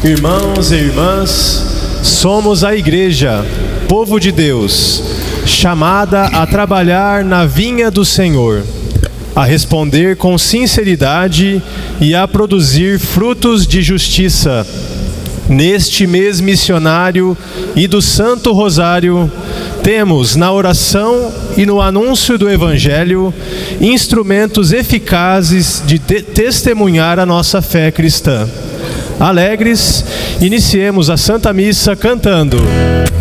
Irmãos e irmãs, somos a Igreja, povo de Deus, chamada a trabalhar na vinha do Senhor, a responder com sinceridade e a produzir frutos de justiça. Neste mês missionário e do Santo Rosário, temos na oração e no anúncio do Evangelho instrumentos eficazes de testemunhar a nossa fé cristã. Alegres, iniciemos a Santa Missa cantando.